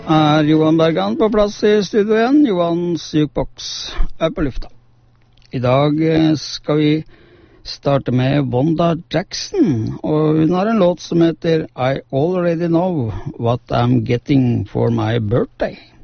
Er Johan Bergan på plass i studio igjen. Johans Jukebox er på lufta. I dag skal vi starte med Wanda Jackson, og hun har en låt som heter I Already Know What I'm Getting for My Birthday.